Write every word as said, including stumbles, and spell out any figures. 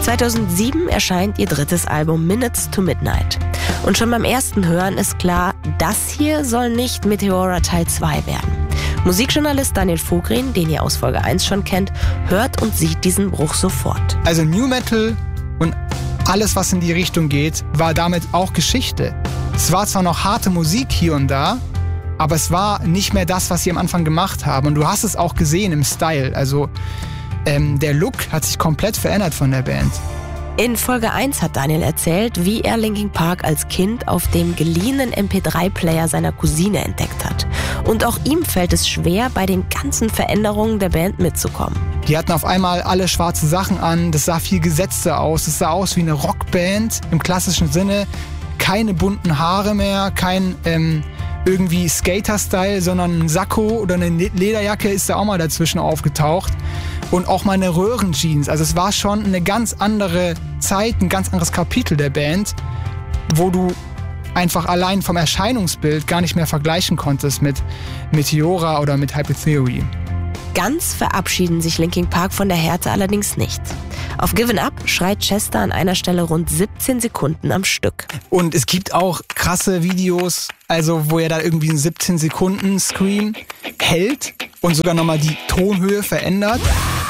zweitausendsieben erscheint ihr drittes Album Minutes to Midnight. Und schon beim ersten Hören ist klar, das hier soll nicht Meteora Teil zwei werden. Musikjournalist Daniel Vogrin, den ihr aus Folge eins schon kennt, hört und sieht diesen Bruch sofort. Also New Metal und alles, was in die Richtung geht, war damit auch Geschichte. Es war zwar noch harte Musik hier und da, aber es war nicht mehr das, was sie am Anfang gemacht haben. Und du hast es auch gesehen im Style. Also ähm, der Look hat sich komplett verändert von der Band. In Folge eins hat Daniel erzählt, wie er Linkin Park als Kind auf dem geliehenen M P drei Player seiner Cousine entdeckt hat. Und auch ihm fällt es schwer, bei den ganzen Veränderungen der Band mitzukommen. Die hatten auf einmal alle schwarze Sachen an, das sah viel gesetzter aus, es sah aus wie eine Rockband im klassischen Sinne. Keine bunten Haare mehr, kein ähm, irgendwie Skater-Style, sondern ein Sakko oder eine Lederjacke ist da auch mal dazwischen aufgetaucht. Und auch mal eine Röhrenjeans. Also es war schon eine ganz andere Zeit, ein ganz anderes Kapitel der Band, wo du einfach allein vom Erscheinungsbild gar nicht mehr vergleichen konntest mit Meteora oder mit Hybrid Theory. Ganz verabschieden sich Linkin Park von der Härte allerdings nicht. Auf Given Up schreit Chester an einer Stelle rund siebzehn Sekunden am Stück. Und es gibt auch krasse Videos, also wo er da irgendwie einen siebzehn Sekunden Scream hält und sogar nochmal die Tonhöhe verändert.